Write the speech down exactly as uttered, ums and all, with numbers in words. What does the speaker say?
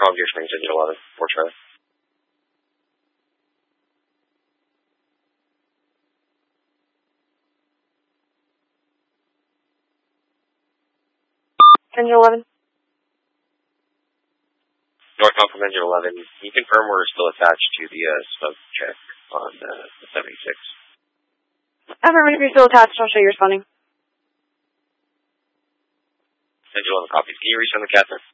Palm Deer Springs, engine eleven, four Charlie. Engine eleven. Northbound from engine eleven. Can you confirm we're still attached to the uh, smoke check on uh, the seventy-six? Affirmative, you're still attached. I'll show you responding. Engine eleven copies. Can you resend the cat there?